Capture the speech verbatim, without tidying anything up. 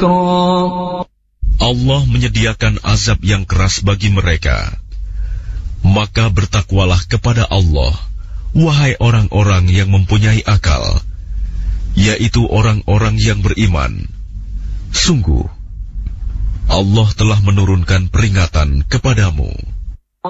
ذكرا. Allah menyediakan azab yang keras bagi mereka. Maka bertakwalah kepada Allah, wahai orang-orang yang mempunyai akal, yaitu orang-orang yang beriman. Sungguh, Allah telah menurunkan peringatan kepadamu.